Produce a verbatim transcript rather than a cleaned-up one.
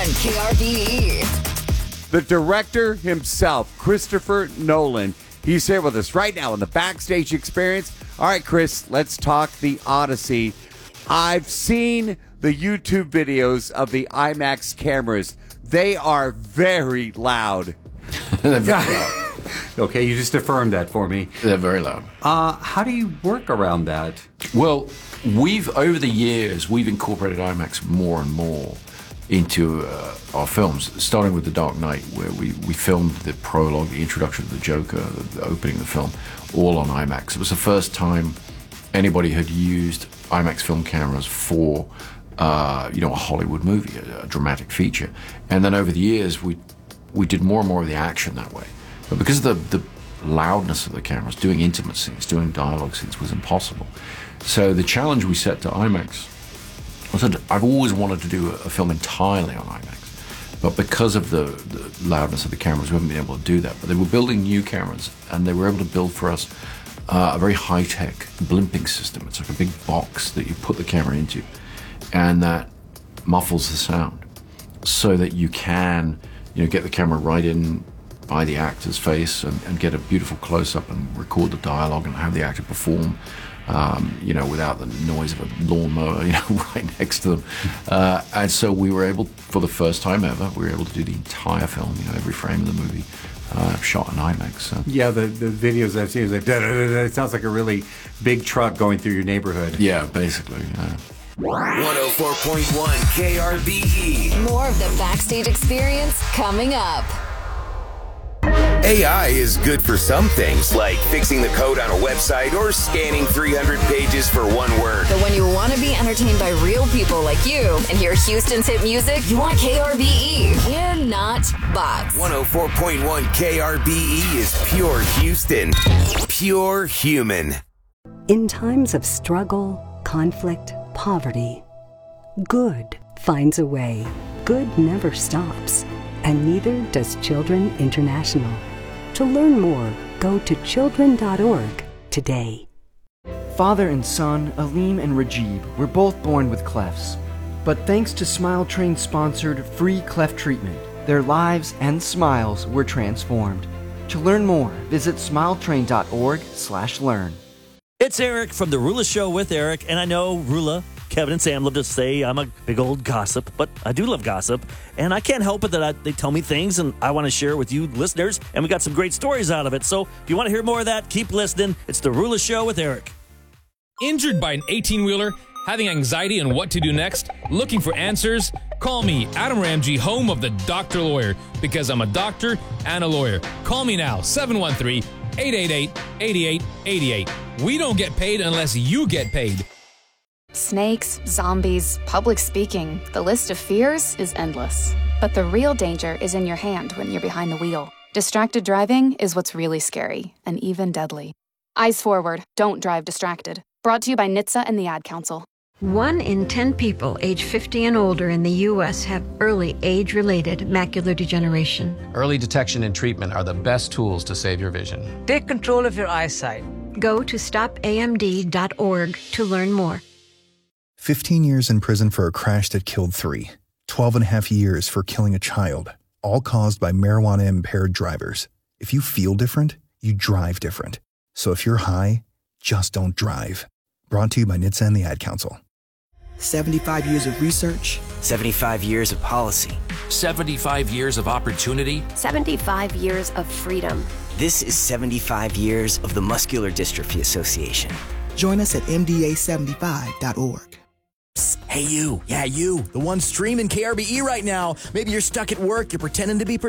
K R B E. The director himself, Christopher Nolan, he's here with us right now in the Backstage Experience. All right, Chris, let's talk the Odyssey. I've seen the YouTube videos of the IMAX cameras. They are very loud. They're very loud. Okay, you just affirmed that for me. They're very loud. Uh, how do you work around that? Well, we've, over the years, we've incorporated IMAX more and more into uh, our films, starting with The Dark Knight, where we, we filmed the prologue, the introduction of the Joker, the, the opening of the film, all on IMAX. It was the first time anybody had used IMAX film cameras for, uh, you know, a Hollywood movie, a, a dramatic feature. And then over the years, we we did more and more of the action that way. But because of the, the loudness of the cameras, doing intimate scenes, doing dialogue scenes was impossible. So the challenge we set to IMAX was that I've always wanted to do a, a film entirely on IMAX. But because of the, the loudness of the cameras, we haven't been able to do that. But they were building new cameras, and they were able to build for us uh, a very high-tech blimping system. It's like a big box that you put the camera into, and that muffles the sound so that you can, you know, get the camera right in by the actor's face and, and get a beautiful close-up and record the dialogue and have the actor perform, um, you know, without the noise of a lawnmower, you know, right next to them. Uh, and so we were able, for the first time ever, we were able to do the entire film, you know, every frame of the movie, uh, shot in IMAX. So. Yeah, the, the videos I've seen is like, da, da, da, da. It sounds like a really big truck going through your neighborhood. Yeah, basically, yeah. one oh four point one K R B E. More of the Backstage Experience coming up. A I is good for some things, like fixing the code on a website or scanning three hundred pages for one word. But when you want to be entertained by real people like you and hear Houston's hit music, you want K R B E. We're not bots. one oh four point one K R B E is pure Houston. Pure human. In times of struggle, conflict, poverty, good finds a way. Good never stops. And neither does Children International. To learn more, go to children dot org today. Father and son, Aleem and Rajib, were both born with clefts. But thanks to Smile Train's sponsored free cleft treatment, their lives and smiles were transformed. To learn more, visit smile train dot org slash learn. It's Eric from The Rula Show with Eric, and I know Rula, Kevin and Sam love to say I'm a big old gossip, but I do love gossip, and I can't help it that I, they tell me things, and I want to share with you listeners, and we got some great stories out of it. So if you want to hear more of that, keep listening. It's The Rula Show with Eric. Injured by an eighteen-wheeler, having anxiety on what to do next, looking for answers? Call me, Adam Ramsey, home of the Doctor Lawyer, because I'm a doctor and a lawyer. Call me now, seven one three, eight eight eight, eight eight eight eight. We don't get paid unless you get paid. Snakes, zombies, public speaking, the list of fears is endless. But the real danger is in your hand when you're behind the wheel. Distracted driving is what's really scary and even deadly. Eyes forward, don't drive distracted. Brought to you by N H T S A and the Ad Council. One in ten people age fifty and older in the U S have early age-related macular degeneration. Early detection and treatment are the best tools to save your vision. Take control of your eyesight. Go to stop A M D dot org to learn more. fifteen years in prison for a crash that killed three. twelve and a half years for killing a child, all caused by marijuana-impaired drivers. If you feel different, you drive different. So if you're high, just don't drive. Brought to you by N H T S A and the Ad Council. seventy-five years of research. seventy-five years of policy. seventy-five years of opportunity. seventy-five years of freedom. This is seventy-five years of the Muscular Dystrophy Association. Join us at M D A seventy-five dot org. Hey you, yeah you, the one streaming K R B E right now. Maybe you're stuck at work, you're pretending to be